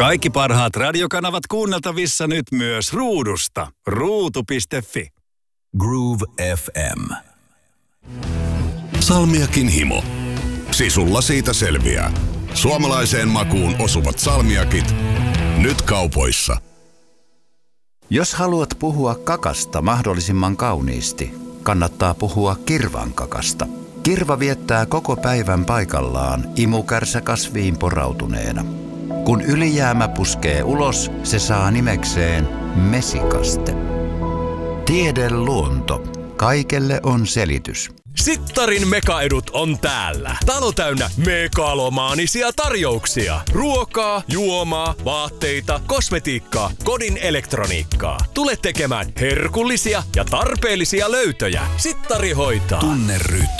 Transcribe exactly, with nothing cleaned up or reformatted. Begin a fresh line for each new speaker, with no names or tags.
Kaikki parhaat radiokanavat kuunneltavissa nyt myös ruudusta. ruutu piste fi.
Groove F M. Salmiakin himo. Sisulla siitä selviää. Suomalaiseen makuun osuvat salmiakit. Nyt kaupoissa.
Jos haluat puhua kakasta mahdollisimman kauniisti, kannattaa puhua kirvan kakasta. Kirva viettää koko päivän paikallaan imukärsä kasviin porautuneena. Kun ylijäämä puskee ulos, se saa nimekseen mesikaste. Tiede luonto. Kaikelle on selitys.
Sittarin mekaedut on täällä. Talo täynnä megalomaanisia tarjouksia. Ruokaa, juomaa, vaatteita, kosmetiikkaa, kodin elektroniikkaa. Tule tekemään herkullisia ja tarpeellisia löytöjä. Sittari hoitaa.
Tunne rytmi.